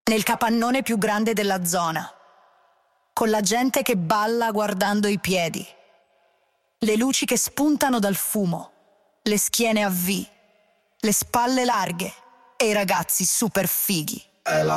nel capannone più grande della zona, con la gente che balla guardando i piedi, le luci che spuntano dal fumo, le schiene a V, le spalle larghe e i ragazzi super fighi. È la